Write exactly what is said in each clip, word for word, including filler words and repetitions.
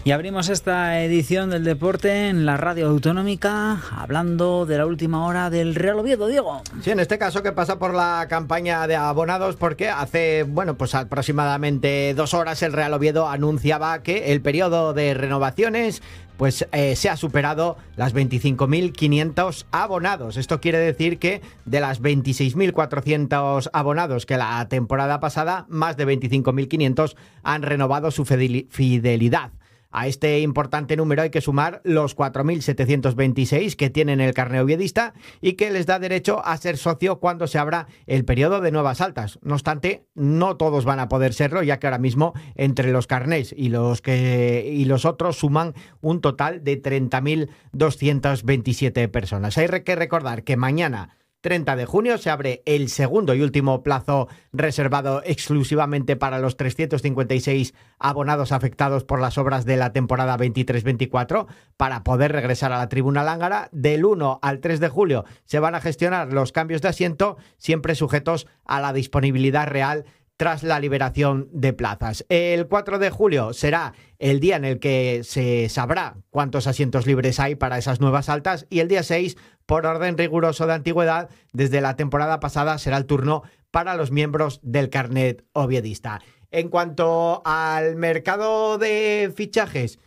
Y abrimos esta edición del deporte en la radio autonómica hablando de la última hora del Real Oviedo, Diego. Sí, en este caso que pasa por la campaña de abonados, porque hace, bueno, pues aproximadamente dos horas el Real Oviedo anunciaba que el periodo de renovaciones pues eh, se ha superado las veinticinco mil quinientos abonados. Esto quiere decir que de las veintiséis mil cuatrocientos abonados que la temporada pasada, más de veinticinco mil quinientos han renovado su fidelidad. A este importante número hay que sumar los cuatro mil setecientos veintiséis que tienen el carné oviedista y que les da derecho a ser socio cuando se abra el periodo de nuevas altas. No obstante, no todos van a poder serlo, ya que ahora mismo entre los carnés y los, que, y los otros suman un total de treinta mil doscientas veintisiete personas. Hay que recordar que mañana, treinta de junio, se abre el segundo y último plazo reservado exclusivamente para los trescientos cincuenta y seis abonados afectados por las obras de la temporada veintitrés veinticuatro para poder regresar a la tribuna lángara. Del uno al tres de julio se van a gestionar los cambios de asiento, siempre sujetos a la disponibilidad real tras la liberación de plazas. El cuatro de julio será el día en el que se sabrá cuántos asientos libres hay para esas nuevas altas, y el día seis, por orden riguroso de antigüedad, desde la temporada pasada será el turno para los miembros del carnet oviedista. En cuanto al mercado de fichajes,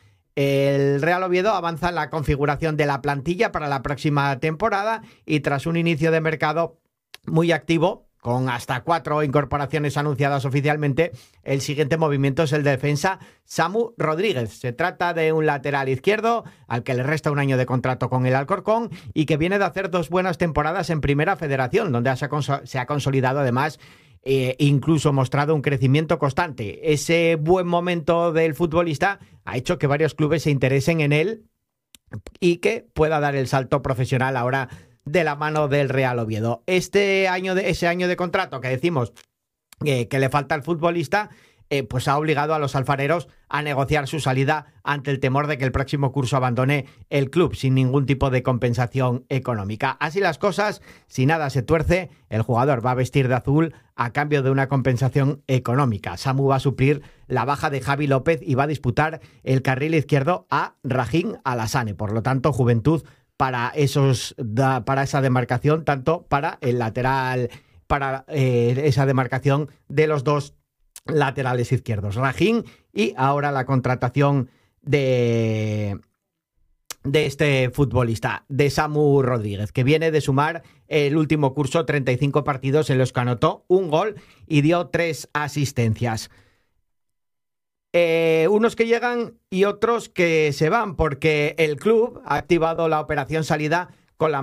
el Real Oviedo avanza en la configuración de la plantilla para la próxima temporada y tras un inicio de mercado muy activo, con hasta cuatro incorporaciones anunciadas oficialmente, el siguiente movimiento es el de defensa Samu Rodríguez. Se trata de un lateral izquierdo al que le resta un año de contrato con el Alcorcón y que viene de hacer dos buenas temporadas en Primera Federación, donde se ha consolidado además e incluso mostrado un crecimiento constante. Ese buen momento del futbolista ha hecho que varios clubes se interesen en él y que pueda dar el salto profesional ahora de la mano del Real Oviedo. Este año de, ese año de contrato que decimos eh, que le falta al futbolista, eh, pues ha obligado a los alfareros a negociar su salida ante el temor de que el próximo curso abandone el club sin ningún tipo de compensación económica. Así las cosas, si nada se tuerce, el jugador va a vestir de azul a cambio de una compensación económica. Samu va a suplir la baja de Javi López y va a disputar el carril izquierdo a Rahim Alassane. Por lo tanto, juventud para esos para esa demarcación, tanto para el lateral, para eh, esa demarcación de los dos laterales izquierdos, Rahim, y ahora la contratación de de este futbolista, de Samu Rodríguez, que viene de sumar el último curso treinta y cinco partidos en los que anotó un gol y dio tres asistencias. Eh, unos que llegan y otros que se van, porque el club ha activado la operación salida